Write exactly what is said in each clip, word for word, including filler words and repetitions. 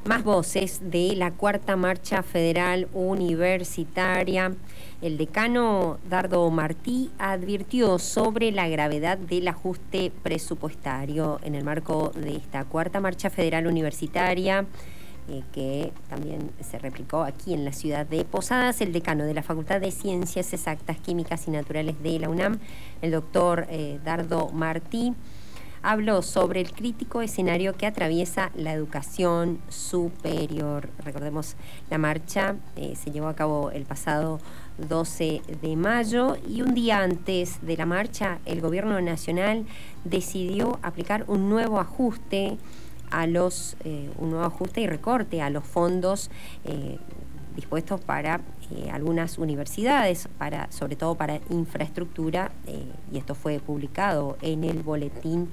Más voces de la Cuarta Marcha Federal Universitaria. El decano Dardo Martí advirtió sobre la gravedad del ajuste presupuestario en el marco de esta Cuarta Marcha Federal Universitaria, eh, que también se replicó aquí en la ciudad de Posadas. El decano de la Facultad de Ciencias Exactas, Químicas y Naturales de la UNAM, el doctor eh, Dardo Martí, habló sobre el crítico escenario que atraviesa la educación superior. Recordemos, la marcha eh, se llevó a cabo el pasado doce de mayo y un día antes de la marcha el gobierno nacional decidió aplicar un nuevo ajuste a los eh, un nuevo ajuste y recorte a los fondos eh, dispuestos para eh, algunas universidades, para, sobre todo para infraestructura, eh, y esto fue publicado en el boletín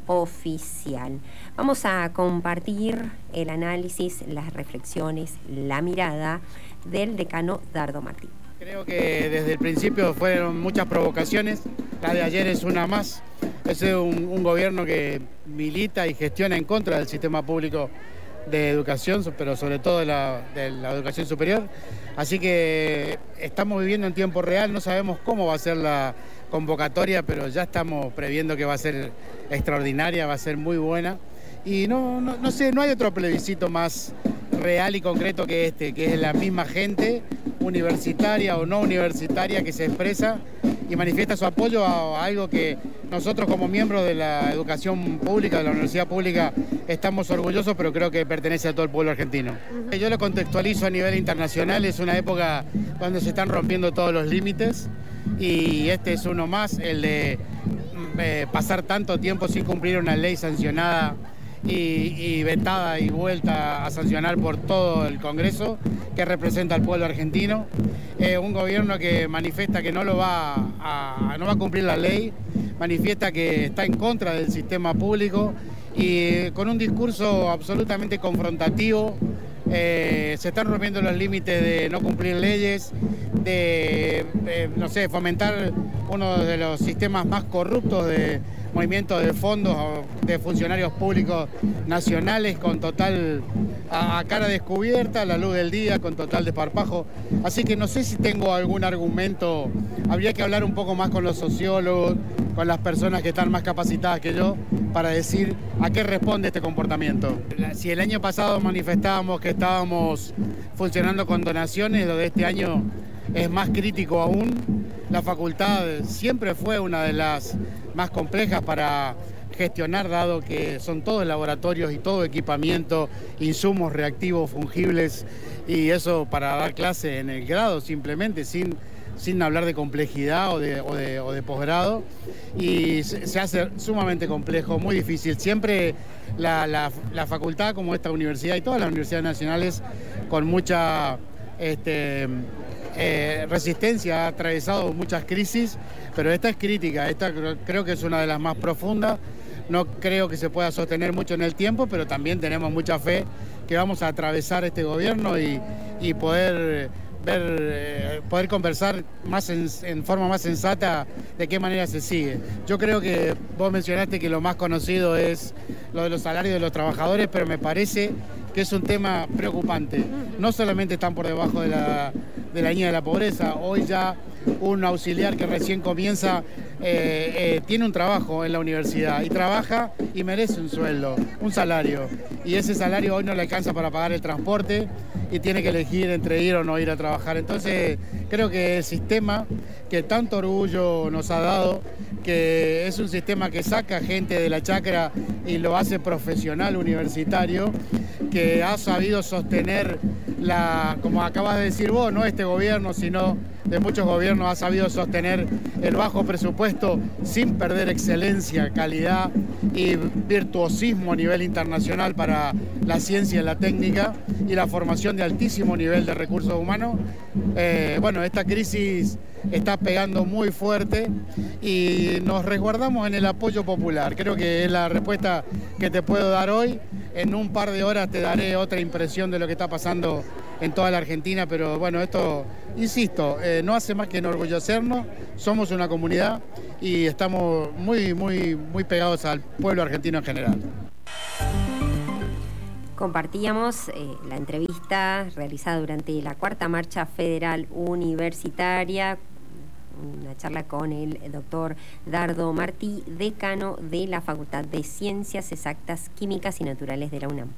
oficial. Vamos a compartir el análisis, las reflexiones, la mirada del decano Dardo Martí. Creo que desde el principio fueron muchas provocaciones, la de ayer es una más. Es un, un gobierno que milita y gestiona en contra del sistema público de educación, pero sobre todo de la, de la educación superior. Así que estamos viviendo en tiempo real, no sabemos cómo va a ser la convocatoria, pero ya estamos previendo que va a ser extraordinaria, va a ser muy buena. Y no, no, no sé, no hay otro plebiscito más real y concreto que este, que es la misma gente, universitaria o no universitaria, que se expresa y manifiesta su apoyo a, a algo que nosotros como miembros de la educación pública, de la universidad pública, estamos orgullosos, pero creo que pertenece a todo el pueblo argentino. Yo lo contextualizo a nivel internacional, es una época donde se están rompiendo todos los límites y este es uno más, el de eh, pasar tanto tiempo sin cumplir una ley sancionada y, y vetada y vuelta a sancionar por todo el Congreso que representa al pueblo argentino. Eh, un gobierno que manifiesta que no lo va a, no va a cumplir la ley, manifiesta que está en contra del sistema público y con un discurso absolutamente confrontativo. Eh, se están rompiendo los límites de no cumplir leyes, de, eh, no sé, fomentar uno de los sistemas más corruptos de movimientos de fondos de funcionarios públicos nacionales con total a, a cara descubierta, a la luz del día, con total desparpajo. Así que no sé si tengo algún argumento, habría que hablar un poco más con los sociólogos, con las personas que están más capacitadas que yo, para decir a qué responde este comportamiento. Si el año pasado manifestábamos que estábamos funcionando con donaciones, lo de este año es más crítico aún. La facultad siempre fue una de las más complejas para gestionar, dado que son todos laboratorios y todo equipamiento, insumos reactivos, fungibles, y eso para dar clase en el grado simplemente, sin, sin hablar de complejidad o de, o de, o de posgrado, y se, se hace sumamente complejo, muy difícil. Siempre la, la, la facultad, como esta universidad y todas las universidades nacionales, con mucha este, eh, resistencia, ha atravesado muchas crisis, pero esta es crítica, esta creo que es una de las más profundas. No creo que se pueda sostener mucho en el tiempo, pero también tenemos mucha fe que vamos a atravesar este gobierno y, y poder ver, eh, poder conversar más en, en forma más sensata de qué manera se sigue. Yo creo que vos mencionaste que lo más conocido es lo de los salarios de los trabajadores, pero me parece que es un tema preocupante. No solamente están por debajo de la, de la línea de la pobreza, hoy ya un auxiliar que recién comienza eh, eh, tiene un trabajo en la universidad y trabaja y merece un sueldo, un salario, y ese salario hoy no le alcanza para pagar el transporte y tiene que elegir entre ir o no ir a trabajar. Entonces creo que el sistema que tanto orgullo nos ha dado, que es un sistema que saca gente de la chacra y lo hace profesional universitario, que ha sabido sostener la, como acabas de decir vos, no este gobierno, sino de muchos gobiernos, ha sabido sostener el bajo presupuesto sin perder excelencia, calidad y virtuosismo a nivel internacional para la ciencia y la técnica y la formación de altísimo nivel de recursos humanos. Eh, bueno, esta crisis está pegando muy fuerte y nos resguardamos en el apoyo popular. Creo que es la respuesta que te puedo dar hoy. En un par de horas te daré otra impresión de lo que está pasando en toda la Argentina, pero bueno, esto, insisto, eh, no hace más que enorgullecernos. Somos una comunidad y estamos muy, muy, muy pegados al pueblo argentino en general. Compartíamos eh, la entrevista realizada durante la cuarta marcha federal universitaria, una charla con el doctor Dardo Martí, decano de la Facultad de Ciencias Exactas, Químicas y Naturales de la UNAM.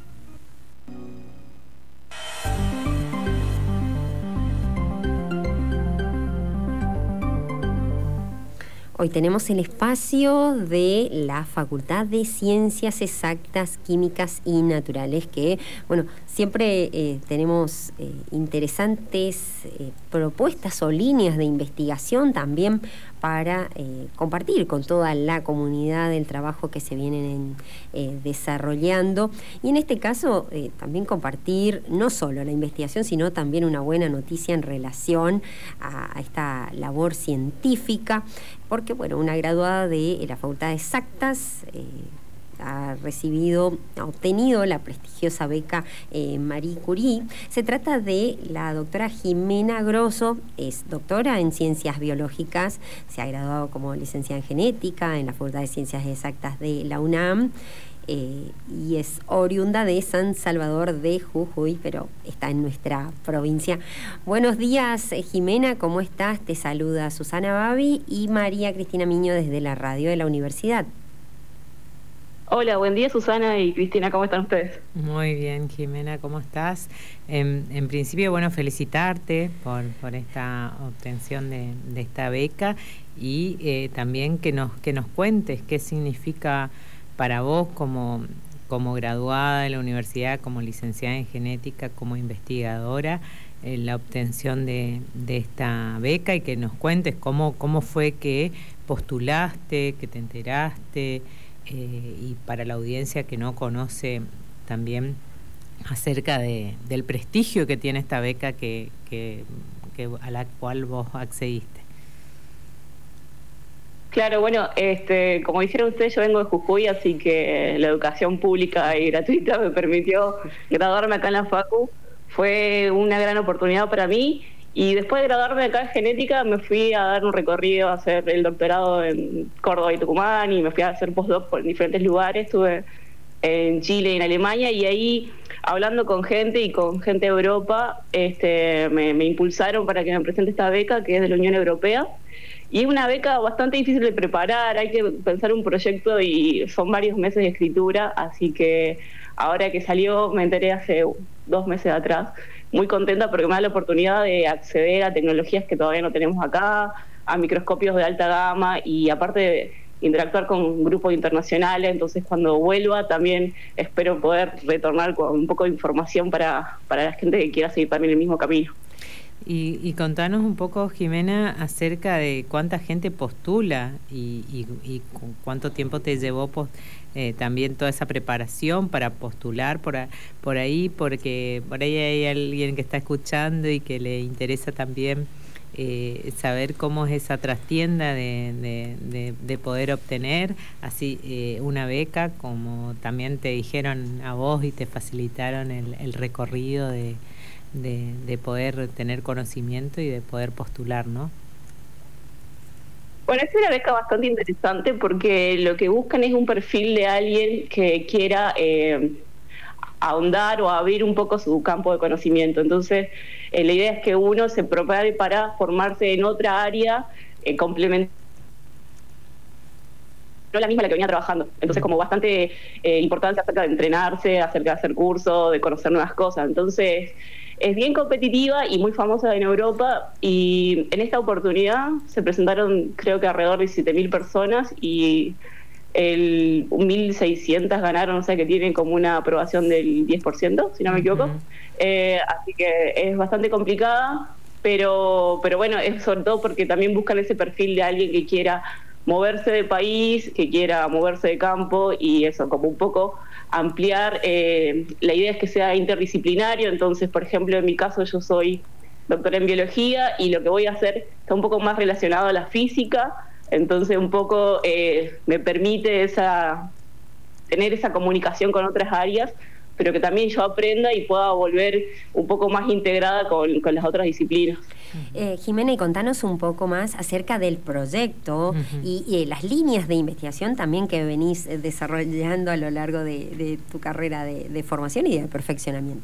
Hoy tenemos el espacio de la Facultad de Ciencias Exactas, Químicas y Naturales, que, bueno, siempre eh, tenemos eh, interesantes eh, propuestas o líneas de investigación también para eh, compartir con toda la comunidad el trabajo que se vienen eh, desarrollando. Y en este caso, eh, también compartir no solo la investigación, sino también una buena noticia en relación a, a esta labor científica, porque, bueno, una graduada de la Facultad de Exactas eh, ha recibido, ha obtenido la prestigiosa beca eh, Marie Curie. Se trata de la doctora Jimena Grosso, es doctora en Ciencias Biológicas, se ha graduado como licenciada en Genética en la Facultad de Ciencias Exactas de la UNAM, eh, y es oriunda de San Salvador de Jujuy, pero está en nuestra provincia. Buenos días, Jimena, ¿cómo estás? Te saluda Susana Babi y María Cristina Miño desde la radio de la universidad. Hola, buen día Susana y Cristina, ¿cómo están ustedes? Muy bien, Jimena, ¿cómo estás? En, en principio, bueno, felicitarte por, por esta obtención de, de esta beca y eh, también que nos, que nos cuentes qué significa para vos como, como graduada de la universidad, como licenciada en genética, como investigadora, eh, la obtención de, de esta beca, y que nos cuentes cómo, cómo fue que postulaste, que te enteraste, eh, y para la audiencia que no conoce también acerca de, del prestigio que tiene esta beca que, que, que a la cual vos accediste. Claro, bueno, este, como dijeron ustedes, yo vengo de Jujuy, así que la educación pública y gratuita me permitió graduarme acá en la Facu. Fue una gran oportunidad para mí, y después de graduarme acá en genética me fui a dar un recorrido, a hacer el doctorado en Córdoba y Tucumán, y me fui a hacer postdoc por diferentes lugares. Estuve en Chile y en Alemania, y ahí, hablando con gente y con gente de Europa, este, me, me impulsaron para que me presente esta beca, que es de la Unión Europea. Y es una beca bastante difícil de preparar, hay que pensar un proyecto y son varios meses de escritura, así que ahora que salió, me enteré hace dos meses atrás, muy contenta porque me da la oportunidad de acceder a tecnologías que todavía no tenemos acá, a microscopios de alta gama, y aparte de interactuar con grupos internacionales. Entonces, cuando vuelva también espero poder retornar con un poco de información para, para la gente que quiera seguir también el mismo camino. Y, y contanos un poco, Jimena, acerca de cuánta gente postula y, y, y cuánto tiempo te llevó post, eh, también toda esa preparación para postular por, a, por ahí, porque por ahí hay alguien que está escuchando y que le interesa también eh, saber cómo es esa trastienda de, de, de, de poder obtener así eh, una beca, como también te dijeron a vos y te facilitaron el, el recorrido de De, de poder tener conocimiento y de poder postular, ¿no? Bueno, es una beca bastante interesante porque lo que buscan es un perfil de alguien que quiera eh, ahondar o abrir un poco su campo de conocimiento. Entonces, eh, la idea es que uno se prepare para formarse en otra área eh, complementaria, no la misma la que venía trabajando. Entonces, como bastante eh, importancia acerca de entrenarse, acerca de hacer cursos, de conocer nuevas cosas. Entonces, es bien competitiva y muy famosa en Europa, y en esta oportunidad se presentaron creo que alrededor de siete mil personas y el mil seiscientos ganaron, o sea que tienen como una aprobación del diez por ciento, si no me equivoco. Uh-huh. eh, así que es bastante complicada, pero, pero bueno, es sobre todo porque también buscan ese perfil de alguien que quiera moverse de país, que quiera moverse de campo, y eso, como un poco ampliar, eh, la idea es que sea interdisciplinario. Entonces, por ejemplo, en mi caso yo soy doctora en biología y lo que voy a hacer está un poco más relacionado a la física, entonces un poco eh, me permite esa tener esa comunicación con otras áreas, pero que también yo aprenda y pueda volver un poco más integrada con, con las otras disciplinas. Eh, Jimena, y contanos un poco más acerca del proyecto uh-huh. y, y las líneas de investigación también que venís desarrollando a lo largo de, de tu carrera de, de formación y de perfeccionamiento.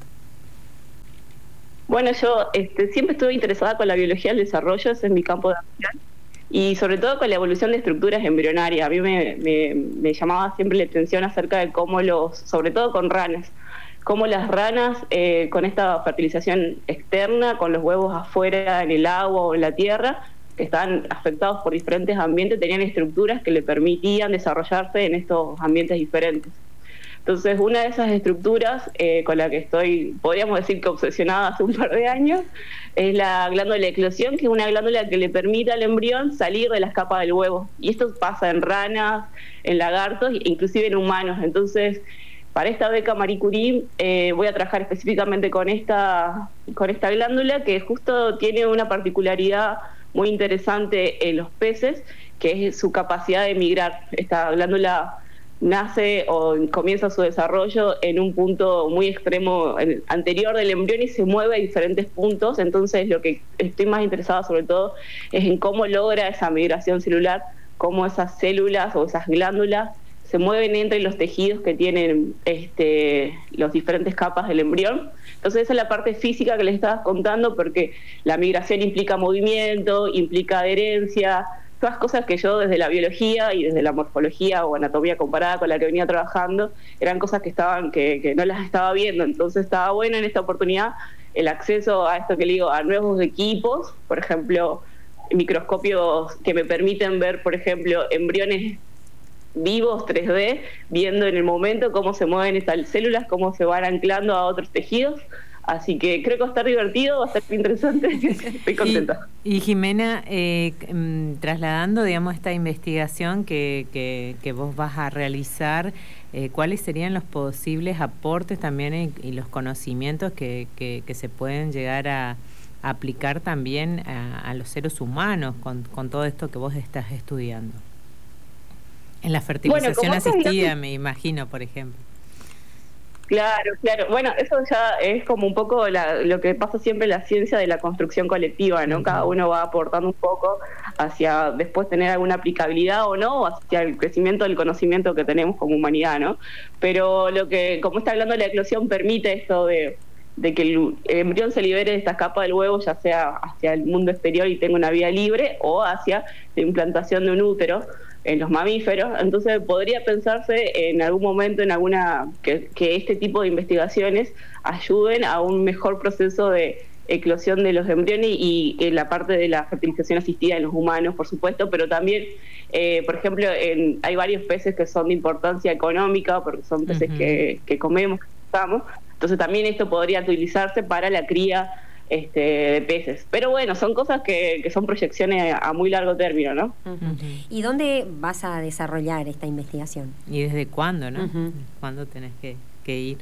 Bueno, yo este, siempre estuve interesada con la biología del desarrollo, ese es mi campo de acción, y sobre todo con la evolución de estructuras embrionarias. A mí me, me, me llamaba siempre la atención acerca de cómo los, sobre todo con ranas, cómo las ranas eh, con esta fertilización externa, con los huevos afuera en el agua o en la tierra, que estaban afectados por diferentes ambientes, tenían estructuras que le permitían desarrollarse en estos ambientes diferentes. Entonces, una de esas estructuras eh, con la que estoy, podríamos decir que obsesionada hace un par de años, es la glándula de eclosión, que es una glándula que le permite al embrión salir de las capas del huevo. Y esto pasa en ranas, en lagartos e inclusive en humanos. Entonces, para esta beca Marie Curie eh, voy a trabajar específicamente con esta, con esta glándula, que justo tiene una particularidad muy interesante en los peces, que es su capacidad de migrar. Esta glándula nace o comienza su desarrollo en un punto muy extremo en, anterior del embrión y se mueve a diferentes puntos. Entonces lo que estoy más interesada sobre todo es en cómo logra esa migración celular, cómo esas células o esas glándulas se mueven entre los tejidos que tienen este, los diferentes capas del embrión. Entonces esa es la parte física que les estaba contando, porque la migración implica movimiento, implica adherencia, todas cosas que yo desde la biología y desde la morfología o anatomía comparada con la que venía trabajando, eran cosas que estaban que, que no las estaba viendo. Entonces estaba bueno en esta oportunidad el acceso a esto que le digo, a nuevos equipos, por ejemplo, microscopios que me permiten ver, por ejemplo, embriones vivos tres D, viendo en el momento cómo se mueven estas células, cómo se van anclando a otros tejidos. Así que creo que va a estar divertido, va a estar interesante, estoy contenta. Y, y Jimena, eh, trasladando, digamos, esta investigación que, que, que vos vas a realizar, eh, ¿cuáles serían los posibles aportes también y, y los conocimientos que, que, que se pueden llegar a, a aplicar también a, a los seres humanos con, con todo esto que vos estás estudiando? En la fertilización bueno, asistida, me imagino, por ejemplo. Claro, claro. Bueno, eso ya es como un poco la, lo que pasa siempre en la ciencia de la construcción colectiva, ¿no? Uh-huh. Cada uno va aportando un poco hacia después tener alguna aplicabilidad o no, o hacia el crecimiento del conocimiento que tenemos como humanidad, ¿no? Pero lo que, como está hablando de la eclosión, permite esto de, de que el embrión se libere de esta capa del huevo, ya sea hacia el mundo exterior y tenga una vida libre, o hacia la implantación de un útero en los mamíferos. Entonces podría pensarse en algún momento en alguna que, que este tipo de investigaciones ayuden a un mejor proceso de eclosión de los embriones y en la parte de la fertilización asistida en los humanos, por supuesto, pero también, eh, por ejemplo, en, hay varios peces que son de importancia económica, porque son peces uh-huh. que, que comemos, que usamos. Entonces también esto podría utilizarse para la cría Este, de peces. Pero bueno, son cosas que, que son proyecciones a muy largo término, ¿no? Uh-huh. ¿Y dónde vas a desarrollar esta investigación? ¿Y desde cuándo, no? Uh-huh. ¿Cuándo tenés que, que ir?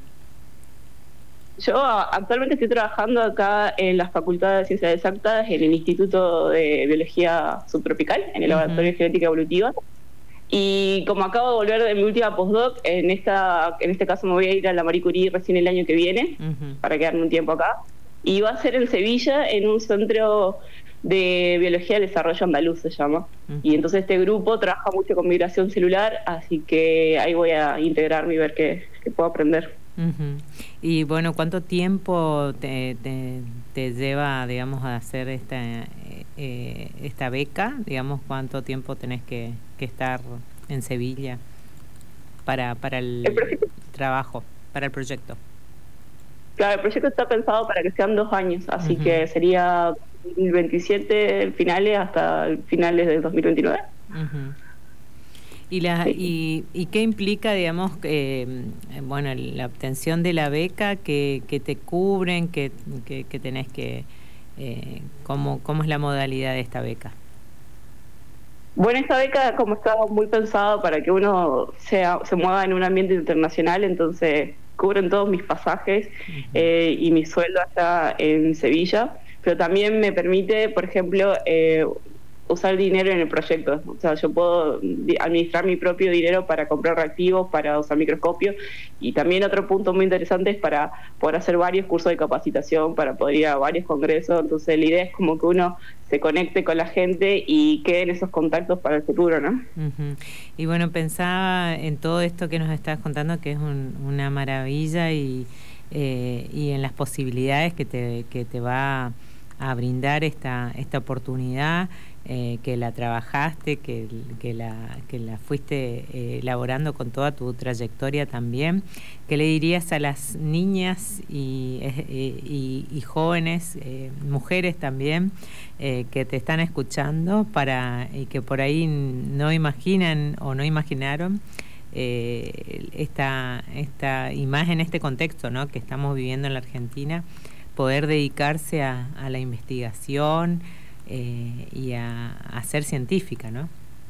Yo actualmente estoy trabajando acá en la Facultad de Ciencias Exactas, en el Instituto de Biología Subtropical, en el uh-huh. Laboratorio de Genética Evolutiva. Y como acabo de volver de mi última postdoc, en esta en este caso me voy a ir a la Marie Curie recién el año que viene, uh-huh. para quedarme un tiempo acá. Y va a ser en Sevilla, en un centro de biología del desarrollo andaluz, se llama. Uh-huh. Y entonces este grupo trabaja mucho con migración celular, así que ahí voy a integrarme y ver qué, qué puedo aprender. Uh-huh. Y bueno, ¿cuánto tiempo te, te, te lleva, digamos, a hacer esta, eh, esta beca? Digamos, ¿cuánto tiempo tenés que, que estar en Sevilla para, para el, el trabajo, para el proyecto? Claro, el proyecto está pensado para que sean dos años, así uh-huh. que sería dos mil veintisiete finales hasta finales del dos mil veintinueve. Uh-huh. ¿Y, la, sí. y, ¿Y qué implica, digamos, eh, bueno, la obtención de la beca, que, que te cubren, que, que, que tenés que... Eh, ¿cómo, ¿Cómo es la modalidad de esta beca? Bueno, esta beca como está muy pensada para que uno sea, se mueva en un ambiente internacional, entonces cubren todos mis pasajes uh-huh. eh, y mi sueldo allá en Sevilla, pero también me permite, por ejemplo, eh, usar dinero en el proyecto. O sea, yo puedo administrar mi propio dinero para comprar reactivos, para usar microscopios, y también otro punto muy interesante es para poder hacer varios cursos de capacitación, para poder ir a varios congresos. Entonces la idea es como que uno se conecte con la gente y queden esos contactos para el futuro, ¿no? Uh-huh. Y bueno, pensaba en todo esto que nos estás contando, que es un, una maravilla, y, eh, y en las posibilidades que te, que te va a brindar esta, esta oportunidad, eh, que la trabajaste, que, que, la, que la fuiste eh, elaborando con toda tu trayectoria también. ¿Qué le dirías a las niñas y, eh, y, y jóvenes, eh, mujeres también, eh, que te están escuchando para y que por ahí no imaginan o no imaginaron eh, esta, esta imagen, este contexto, ¿no?, que estamos viviendo en la Argentina, poder dedicarse a, a la investigación eh, y a, a ser científica, ¿no?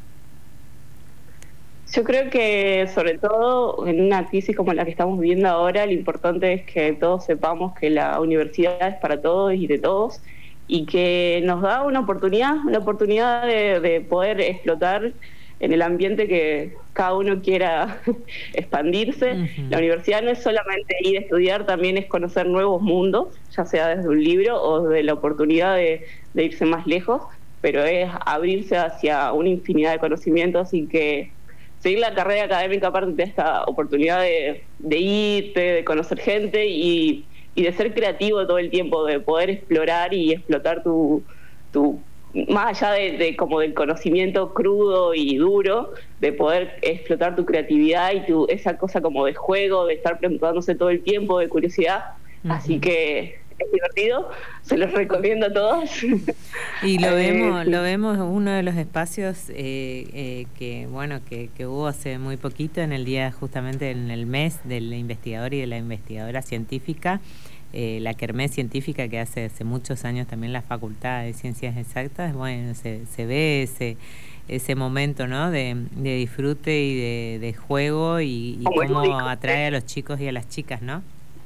Yo creo que sobre todo en una crisis como la que estamos viviendo ahora, lo importante es que todos sepamos que la universidad es para todos y de todos, y que nos da una oportunidad, una oportunidad de, de poder explotar en el ambiente que cada uno quiera expandirse. Uh-huh. La universidad no es solamente ir a estudiar, también es conocer nuevos mundos, ya sea desde un libro o de la oportunidad de, de irse más lejos, pero es abrirse hacia una infinidad de conocimientos, y que seguir la carrera académica aparte de esta oportunidad de, de irte, de conocer gente y, y de ser creativo todo el tiempo, de poder explorar y explotar tu... tu más allá de, de como del conocimiento crudo y duro, de poder explotar tu creatividad y tu esa cosa como de juego, de estar preguntándose todo el tiempo, de curiosidad. Uh-huh. Así que es divertido, se los recomiendo a todos. Y lo vemos, lo vemos uno de los espacios eh, eh, que bueno que, que hubo hace muy poquito, en el día, justamente en el mes del investigador y de la investigadora científica. Eh, la kermés científica que hace hace muchos años también la Facultad de Ciencias Exactas. Bueno, se, se ve ese ese momento, ¿no?, de, de disfrute y de, de juego, y, y cómo atrae a los chicos y a las chicas, ¿no?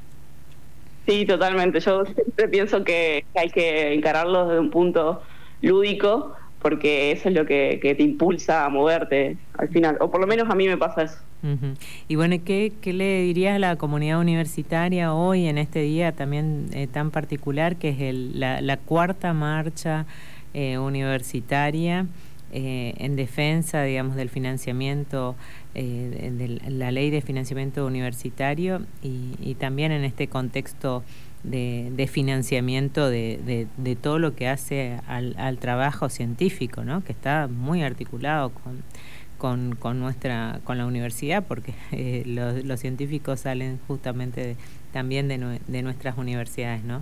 Sí, totalmente. Yo siempre pienso que hay que encararlo desde un punto lúdico, porque eso es lo que, que te impulsa a moverte al final, o por lo menos a mí me pasa eso. Uh-huh. Y bueno, ¿qué, ¿qué le dirías a la comunidad universitaria hoy, en este día también eh, tan particular, que es el, la, la cuarta marcha eh, universitaria eh, en defensa, digamos, del financiamiento, eh, de, de la ley de financiamiento universitario, y, y también en este contexto de, de financiamiento de, de, de todo lo que hace al, al trabajo científico, ¿no?, que está muy articulado con Con, con nuestra con la universidad, porque eh, los, los científicos salen justamente de, también de, nue, de nuestras universidades, ¿no?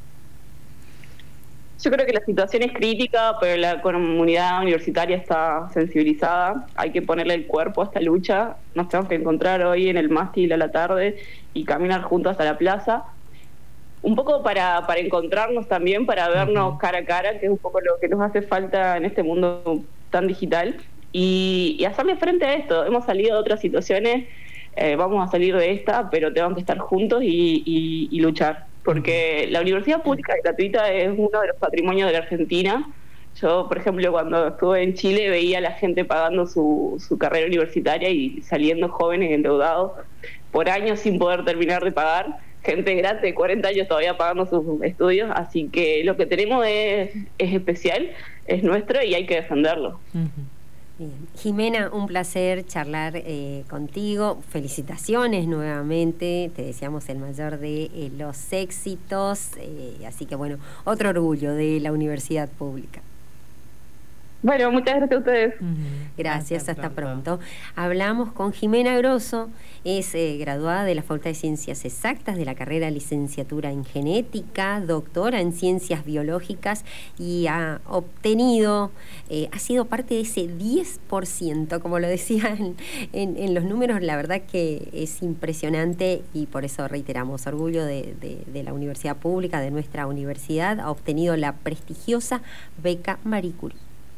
Yo creo que la situación es crítica, pero la comunidad universitaria está sensibilizada. Hay que ponerle el cuerpo a esta lucha. Nos tenemos que encontrar hoy en el mástil a la tarde y caminar juntos hasta la plaza, un poco para, para encontrarnos también, para vernos uh-huh. cara a cara, que es un poco lo que nos hace falta en este mundo tan digital. Y, y hacerle frente a esto. Hemos salido de otras situaciones, eh, vamos a salir de esta, pero tenemos que estar juntos y, y, y luchar, porque la universidad pública y gratuita es uno de los patrimonios de la Argentina. Yo, por ejemplo, cuando estuve en Chile veía a la gente pagando su, su carrera universitaria y saliendo jóvenes endeudados por años sin poder terminar de pagar, gente grande de cuarenta años todavía pagando sus estudios, así que lo que tenemos es, es especial, es nuestro y hay que defenderlo. Uh-huh. Bien. Jimena, un placer charlar eh, contigo. Felicitaciones nuevamente. Te deseamos el mayor de eh, los éxitos. Eh, así que, bueno, otro orgullo de la universidad pública. Bueno, muchas gracias a ustedes. Uh-huh. Gracias, hasta, hasta pronto. pronto. Hablamos con Jimena Grosso, es eh, graduada de la Facultad de Ciencias Exactas, de la carrera licenciatura en Genética, doctora en Ciencias Biológicas, y ha obtenido, eh, ha sido parte de ese diez por ciento, como lo decía en, en, en los números. La verdad que es impresionante, y por eso reiteramos, orgullo de, de, de la universidad pública, de nuestra universidad. Ha obtenido la prestigiosa beca Marie Curie.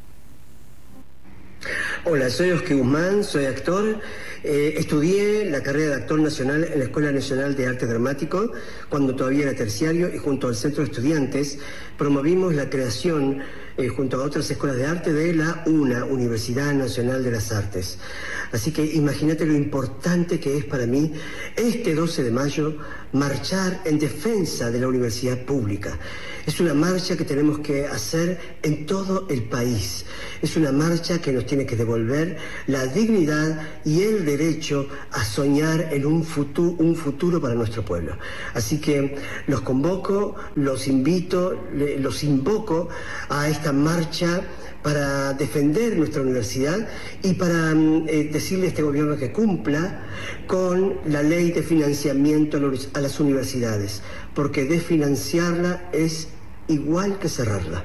Hola, soy Oscar Guzmán, soy actor. Eh, estudié la carrera de actor nacional en la Escuela Nacional de Arte Dramático cuando todavía era terciario, y junto al Centro de Estudiantes promovimos la creación eh, junto a otras escuelas de arte de la UNA, Universidad Nacional de las Artes. Así que imagínate lo importante que es para mí este doce de mayo marchar en defensa de la universidad pública. Es una marcha que tenemos que hacer en todo el país. Es una marcha que nos tiene que devolver la dignidad y el derecho a soñar en un futuro, un futuro para nuestro pueblo. Así que los convoco, los invito, los invoco a esta marcha para defender nuestra universidad y para eh, decirle a este gobierno que cumpla con la ley de financiamiento a las universidades, porque desfinanciarla es igual que cerrarla.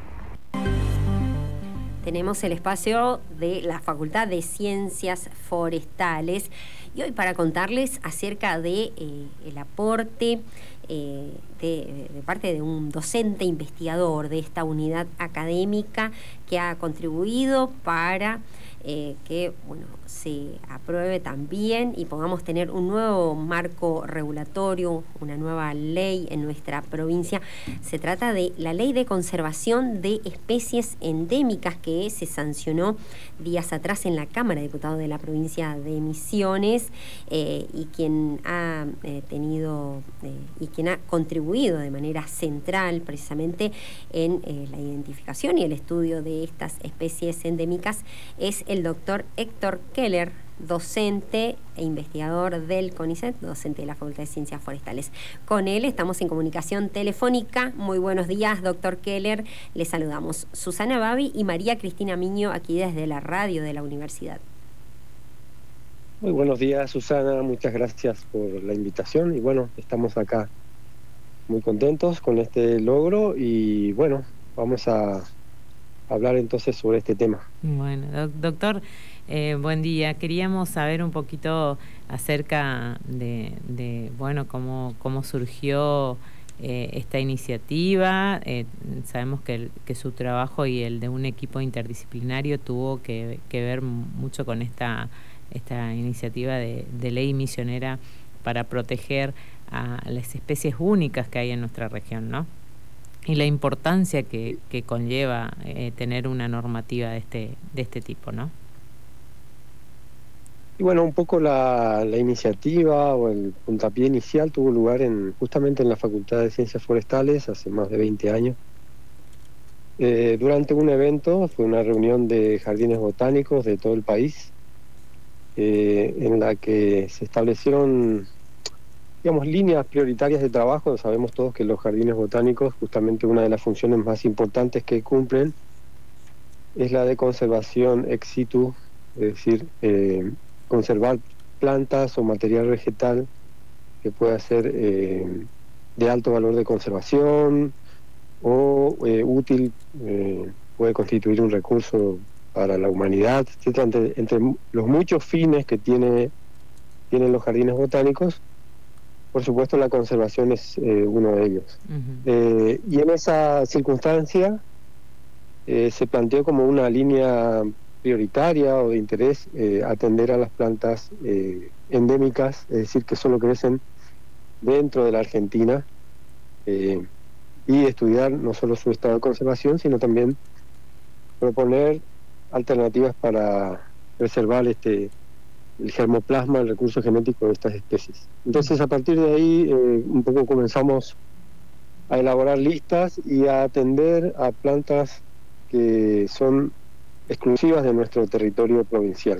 Tenemos el espacio de la Facultad de Ciencias Forestales y hoy para contarles acerca de eh, el aporte eh, de, de parte de un docente investigador de esta unidad académica que ha contribuido para eh, que bueno, se apruebe también y podamos tener un nuevo marco regulatorio, una nueva ley en nuestra provincia. Se trata de la Ley de Conservación de Especies Endémicas que se sancionó días atrás en la Cámara de Diputados de la provincia de Misiones eh, y quien ha eh, tenido eh, y quien ha contribuido de manera central precisamente en eh, la identificación y el estudio de estas especies endémicas es el doctor Héctor Keller, docente e investigador del CONICET, docente de la Facultad de Ciencias Forestales. Con él estamos en comunicación telefónica. Muy buenos días, doctor Keller. Le saludamos Susana Babi y María Cristina Miño aquí desde la radio de la universidad. Muy buenos días, Susana. Muchas gracias por la invitación y bueno, estamos acá muy contentos con este logro y bueno, vamos a hablar entonces sobre este tema. Bueno, doc- doctor, eh, buen día. Queríamos saber un poquito acerca de, de bueno, cómo, cómo surgió eh, esta iniciativa. Eh, sabemos que, el, que su trabajo y el de un equipo interdisciplinario tuvo que, que ver mucho con esta, esta iniciativa de, de ley misionera para proteger a las especies únicas que hay en nuestra región, ¿no? Y la importancia que, que conlleva eh, tener una normativa de este de este tipo, ¿no? Y bueno, un poco la, la iniciativa o el puntapié inicial tuvo lugar en justamente en la Facultad de Ciencias Forestales hace más de veinte años. Eh, durante un evento, fue una reunión de jardines botánicos de todo el país, eh, en la que se establecieron digamos, líneas prioritarias de trabajo. Sabemos todos que los jardines botánicos, justamente una de las funciones más importantes que cumplen es la de conservación ex situ, es decir, eh, conservar plantas o material vegetal que pueda ser eh, de alto valor de conservación o eh, útil, eh, puede constituir un recurso para la humanidad, etcétera. Entre, entre los muchos fines que tiene, tienen los jardines botánicos, por supuesto la conservación es eh, uno de ellos. Uh-huh. Eh, y en esa circunstancia eh, se planteó como una línea prioritaria o de interés eh, atender a las plantas eh, endémicas, es decir, que solo crecen dentro de la Argentina, eh, y estudiar no solo su estado de conservación, sino también proponer alternativas para preservar este el germoplasma, el recurso genético de estas especies. Entonces, a partir de ahí, eh, un poco comenzamos a elaborar listas y a atender a plantas que son exclusivas de nuestro territorio provincial.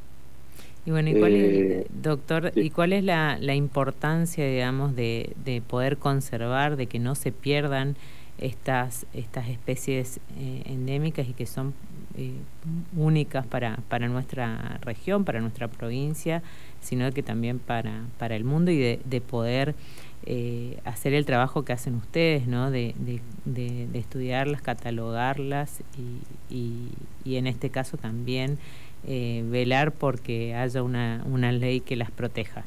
Y bueno, ¿y cuál eh, es, doctor, sí. ¿y cuál es la, la importancia, digamos, de, de poder conservar, de que no se pierdan estas estas especies eh, endémicas y que son eh, únicas para, para nuestra región, para nuestra provincia, sino que también para, para el mundo, y de, de poder eh, hacer el trabajo que hacen ustedes, ¿no? De, de, de, de estudiarlas, catalogarlas y, y, y en este caso también eh, velar porque haya una, una ley que las proteja.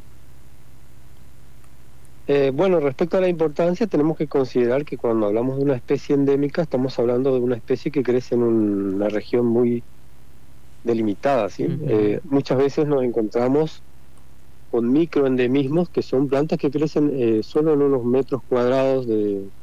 Eh, bueno, respecto a la importancia, tenemos que considerar que cuando hablamos de una especie endémica, estamos hablando de una especie que crece en un, una región muy delimitada, ¿sí? Uh-huh. Eh, muchas veces nos encontramos con microendemismos, que son plantas que crecen eh, solo en unos metros cuadrados de,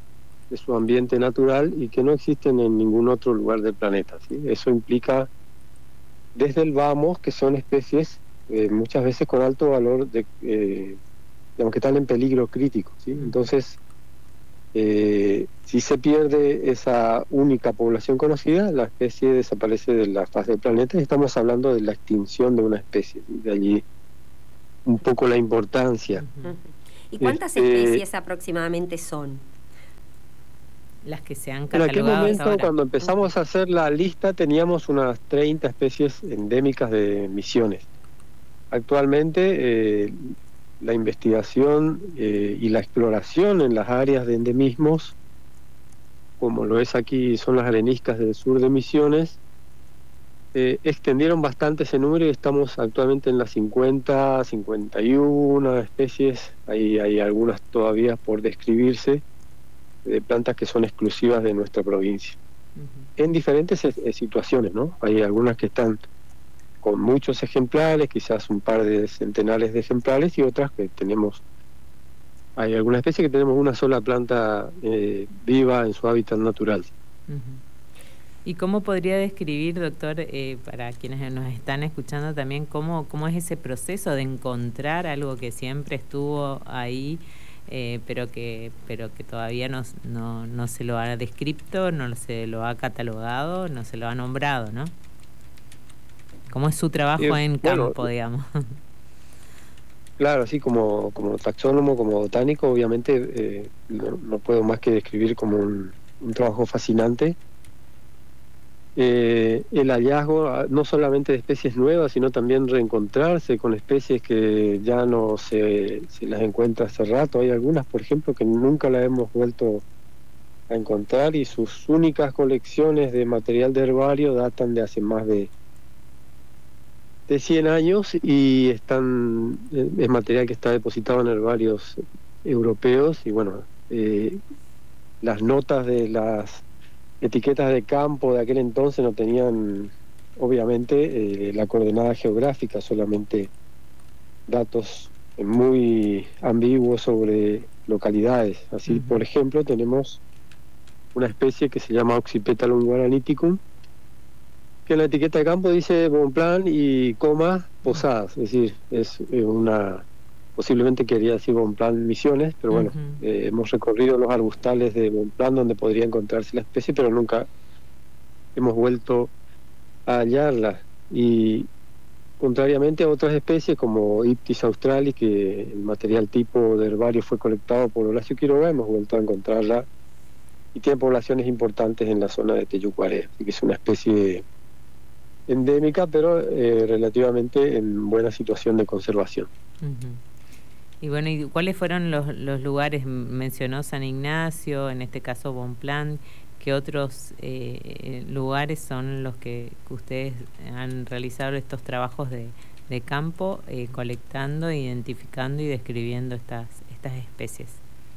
de su ambiente natural y que no existen en ningún otro lugar del planeta, ¿sí? Eso implica desde el vamos, que son especies eh, muchas veces con alto valor, de, eh, digamos que están en peligro crítico, ¿sí? Entonces, eh, si se pierde esa única población conocida, la especie desaparece de la faz del planeta y estamos hablando de la extinción de una especie, ¿sí? De allí un poco la importancia. Uh-huh. ¿Y cuántas este, especies aproximadamente son? Las que se han en catalogado aquel momento, hasta ahora. cuando empezamos a hacer la lista, teníamos unas treinta especies endémicas de Misiones. Actualmente, eh, la investigación eh, y la exploración en las áreas de endemismos, como lo es aquí, son las areniscas del sur de Misiones, eh, extendieron bastante ese número y estamos actualmente en las cincuenta, cincuenta y una especies. Hay, hay algunas todavía por describirse, de plantas que son exclusivas de nuestra provincia, uh-huh. en diferentes eh, situaciones, ¿no? Hay algunas que están con muchos ejemplares, quizás un par de centenares de ejemplares, y otras que tenemos, hay algunas especies que tenemos una sola planta eh, viva en su hábitat natural. Uh-huh. ¿Y cómo podría describir, doctor, eh, para quienes nos están escuchando también, cómo, cómo es ese proceso de encontrar algo que siempre estuvo ahí, Eh, pero que pero que todavía no, no, no se lo ha descrito, no se lo ha catalogado, no se lo ha nombrado, ¿no? ¿Cómo es su trabajo eh, en bueno, campo, digamos? Claro, así como, como taxónomo, como botánico, obviamente eh, no, no puedo más que describir como un, un trabajo fascinante. Eh, el hallazgo no solamente de especies nuevas, sino también reencontrarse con especies que ya no se, se las encuentra hace rato. Hay algunas, por ejemplo, que nunca las hemos vuelto a encontrar y sus únicas colecciones de material de herbario datan de hace más de, de cien años y están es material que está depositado en herbarios europeos y bueno, eh, las notas de las etiquetas de campo de aquel entonces no tenían, obviamente, eh, la coordenada geográfica, solamente datos muy ambiguos sobre localidades. Así, uh-huh. por ejemplo, tenemos una especie que se llama Oxypetalum guaraniticum, que en la etiqueta de campo dice Bonpland y coma Posadas, es decir, es una... posiblemente quería decir Bonpland Misiones, pero bueno, uh-huh. eh, hemos recorrido los arbustales de Bonpland donde podría encontrarse la especie, pero nunca hemos vuelto a hallarla. Y contrariamente a otras especies como Iptis australis, que el material tipo de herbario fue colectado por Horacio Quiroga, hemos vuelto a encontrarla y tiene poblaciones importantes en la zona de Teyucuaré, así que es una especie endémica, pero eh, relativamente en buena situación de conservación. Uh-huh. Y bueno, ¿y cuáles fueron los, los lugares? Mencionó San Ignacio, en este caso Bonpland. ¿Qué otros eh, lugares son los que, que ustedes han realizado estos trabajos de, de campo, eh, colectando, identificando y describiendo estas, estas especies?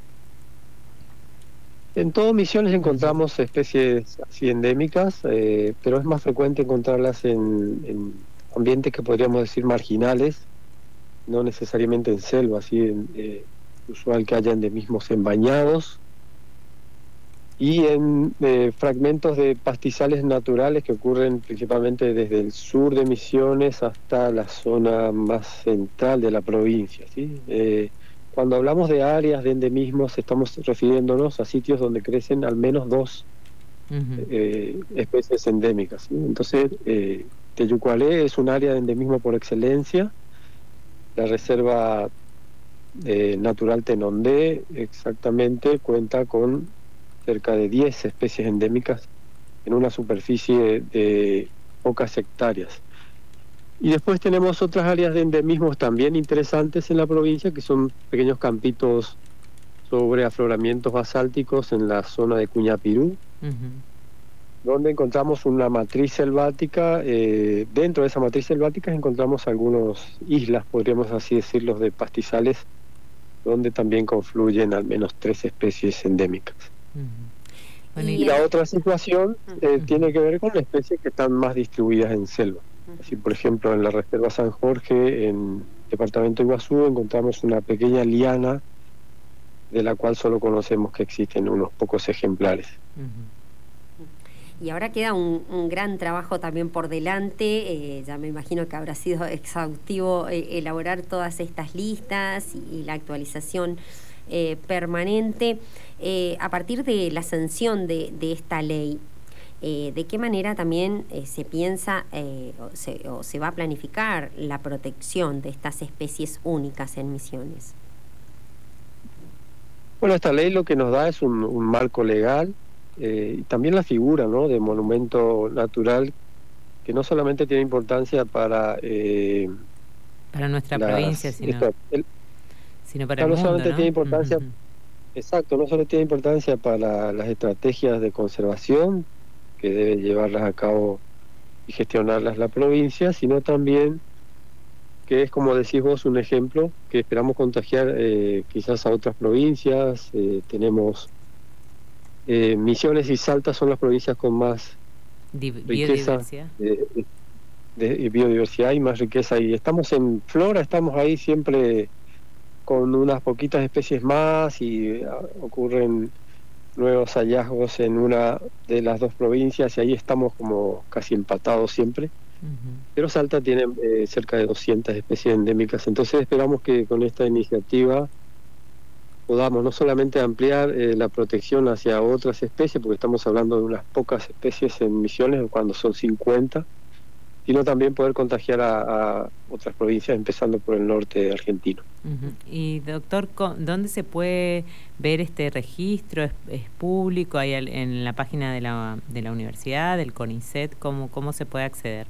En todas Misiones encontramos especies así endémicas, eh, pero es más frecuente encontrarlas en, en ambientes que podríamos decir marginales, no necesariamente en selva, así en, eh, usual que haya endemismos en bañados y en eh, fragmentos de pastizales naturales que ocurren principalmente desde el sur de Misiones hasta la zona más central de la provincia, ¿sí? Eh, cuando hablamos de áreas de endemismos estamos refiriéndonos a sitios donde crecen al menos dos uh-huh. eh, especies endémicas, ¿sí? Entonces eh, Teyucualé es un área de endemismo por excelencia. La reserva eh, natural Tenondé exactamente cuenta con cerca de diez especies endémicas en una superficie de pocas hectáreas. Y después tenemos otras áreas de endemismos también interesantes en la provincia, que son pequeños campitos sobre afloramientos basálticos en la zona de Cuñapirú, uh-huh. donde encontramos una matriz selvática. Eh, dentro de esa matriz selvática encontramos algunas islas, podríamos así decirlo, de pastizales, donde también confluyen al menos tres especies endémicas. Uh-huh. Bueno, y, y la otra situación eh, uh-huh. tiene que ver con especies que están más distribuidas en selva. Uh-huh. Así, por ejemplo, en la Reserva San Jorge, en el departamento de Iguazú, encontramos una pequeña liana de la cual solo conocemos que existen unos pocos ejemplares. Y ahora queda un, un gran trabajo también por delante, eh, ya me imagino que habrá sido exhaustivo eh, elaborar todas estas listas y, y la actualización eh, permanente. Eh, a partir de la sanción de, de esta ley, eh, ¿de qué manera también eh, se piensa eh, o, se, o se va a planificar la protección de estas especies únicas en Misiones? Bueno, esta ley lo que nos da es un, un marco legal, eh, y también la figura, ¿no?, de monumento natural, que no solamente tiene importancia para eh, para nuestra las, provincia, sino, esta, el, sino para no el mundo, solamente ¿no? tiene importancia, Uh-huh. exacto, no solo tiene importancia para las estrategias de conservación que debe llevarlas a cabo y gestionarlas la provincia, sino también que es, como decís vos, un ejemplo que esperamos contagiar eh, quizás a otras provincias. Eh, tenemos eh, Misiones y Salta son las provincias con más Di- riqueza biodiversidad. de, de, de biodiversidad y más riqueza, y estamos en flora, estamos ahí siempre con unas poquitas especies más, y uh, ocurren nuevos hallazgos en una de las dos provincias y ahí estamos como casi empatados siempre. Uh-huh. Pero Salta tiene eh, cerca de doscientas especies endémicas, entonces esperamos que con esta iniciativa podamos no solamente ampliar eh, la protección hacia otras especies, porque estamos hablando de unas pocas especies en Misiones cuando son cincuenta, sino también poder contagiar a, a otras provincias, empezando por el norte argentino. Uh-huh. Y doctor, ¿dónde se puede ver este registro? ¿Es, es público? ¿Hay en la página de la, de la universidad, del CONICET? ¿Cómo, cómo se puede acceder?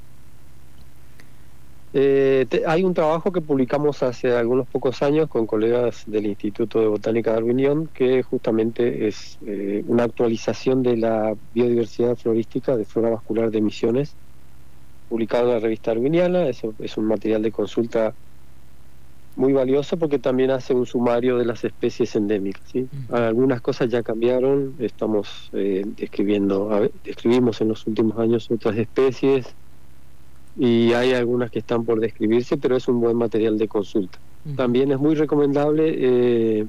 Eh, te, hay un trabajo que publicamos hace algunos pocos años con colegas del Instituto de Botánica Darwinion, que justamente es eh, una actualización de la biodiversidad florística de flora vascular de Misiones, publicado en la revista Darwiniana. Eso es un material de consulta muy valioso porque también hace un sumario de las especies endémicas, ¿sí? Uh-huh. Algunas cosas ya cambiaron, estamos eh, describiendo, a ver, describimos en los últimos años otras especies y hay algunas que están por describirse, pero es un buen material de consulta. Uh-huh. También es muy recomendable eh,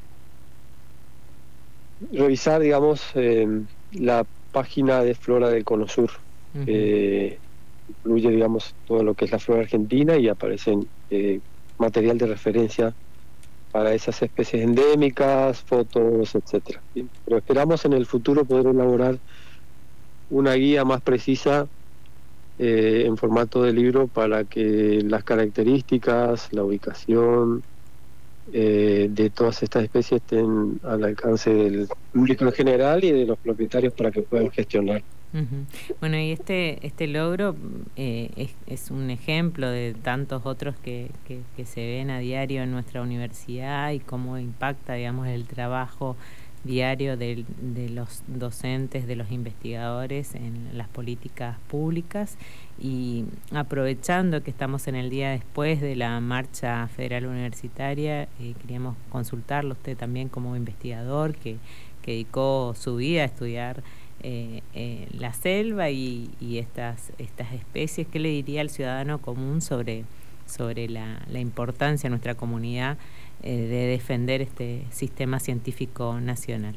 revisar, digamos, eh, la página de Flora del Cono Sur. Uh-huh. eh, incluye, digamos, todo lo que es la flora argentina y aparecen eh, material de referencia para esas especies endémicas, fotos, etcétera. ¿Sí? Pero esperamos en el futuro poder elaborar una guía más precisa eh, en formato de libro para que las características, la ubicación eh, de todas estas especies estén al alcance del público en general y de los propietarios para que puedan gestionar. Uh-huh. Bueno, y este este logro eh, es, es un ejemplo de tantos otros que, que, que se ven a diario en nuestra universidad y cómo impacta, digamos, el trabajo diario de, de los docentes, de los investigadores en las políticas públicas. Y aprovechando que estamos en el día después de la Marcha Federal Universitaria, eh, queríamos consultarlo usted también como investigador que, que dedicó su vida a estudiar Eh, eh, la selva y, y estas estas especies. ¿Qué le diría al ciudadano común sobre, sobre la, la importancia en nuestra comunidad eh, de defender este sistema científico nacional?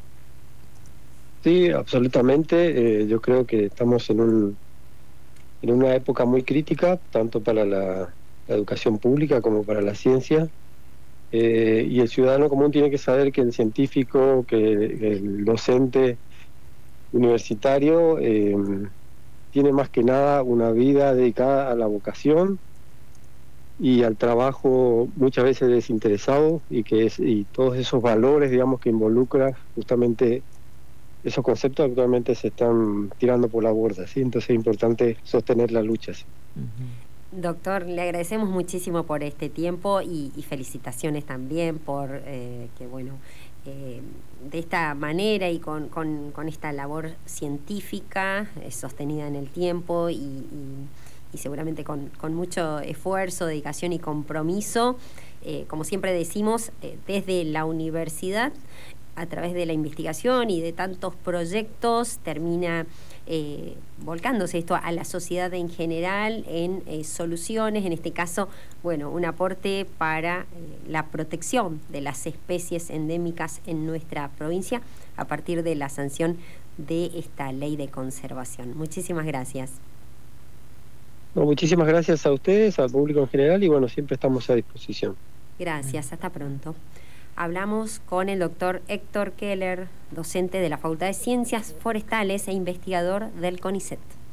Sí, absolutamente. Eh, yo creo que estamos en, un, en una época muy crítica, tanto para la, la educación pública como para la ciencia. Eh, y el ciudadano común tiene que saber que el científico, que el docente universitario eh, tiene más que nada una vida dedicada a la vocación y al trabajo muchas veces desinteresado, y que es y todos esos valores, digamos, que involucra justamente esos conceptos actualmente se están tirando por la borda, ¿sí? Entonces es importante sostener la lucha, ¿sí? Uh-huh. Doctor, le agradecemos muchísimo por este tiempo y, y felicitaciones también por eh, que bueno Eh, de esta manera y con, con, con esta labor científica eh, sostenida en el tiempo y, y, y seguramente con, con mucho esfuerzo, dedicación y compromiso, eh, como siempre decimos, eh, desde la universidad a través de la investigación y de tantos proyectos termina eh, volcándose esto a la sociedad en general en eh, soluciones, en este caso, bueno, un aporte para eh, la protección de las especies endémicas en nuestra provincia a partir de la sanción de esta ley de conservación. Muchísimas gracias. No, muchísimas gracias a ustedes, al público en general, y bueno, siempre estamos a disposición. Gracias, hasta pronto. Hablamos con el doctor Héctor Keller, docente de la Facultad de Ciencias Forestales e investigador del CONICET.